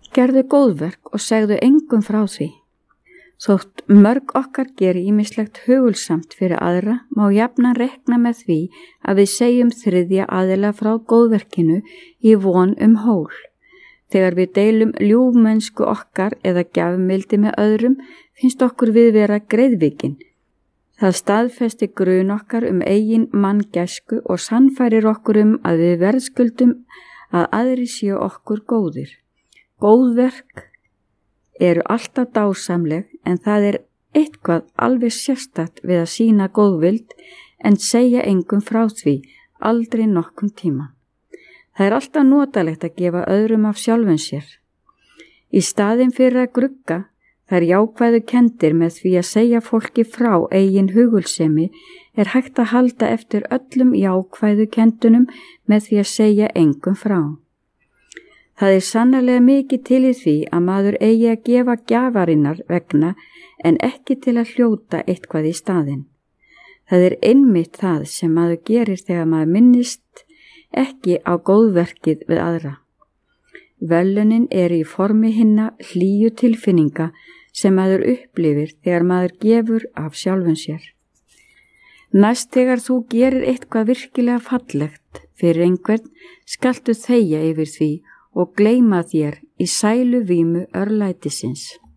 Gerðu góðverk og segðu engum frá því. Þótt mörg okkar geri ýmislegt hugulsamt fyrir aðra, má jafnan reikna með því að við segjum þriðja aðila frá góðverkinu í von hól. Þegar við deilum ljúfmennsku okkar eða gjafmildi með öðrum, finnst okkur við vera greiðvikinn. Það staðfesti grun okkar eigin manngæsku og sannfærir okkur að við verðskuldum að aðri séu okkur góðir. Góðverk eru alltaf dásamleg, en það eitthvað alveg sérstakt við að sýna góðvild en segja engum frá því, aldrei nokkum tíma. Það alltaf notalegt að gefa öðrum af sjálfum sér. Í staðinn fyrir að grugga þær jákvæðu kenndir með því að segja fólki frá eigin hugulsemi hægt að halda eftir öllum jákvæðu kendunum með því að segja engum frá. Það sannarlega mikið til í því að maður eigi að gefa gjafarinnar vegna en ekki til að hljóta eitthvað í staðinn. Það einmitt það sem maður gerir þegar maður minnist ekki á góðverkið við aðra. Verðlaunin í formi hinna hlýju tilfinninga sem maður upplifir þegar maður gefur af sjálfum sér. Næst þegar þú gerir eitthvað virkilega fallegt fyrir einhvern, skaltu þegja yfir því og gleyma þér í sælu vímu örlætisins.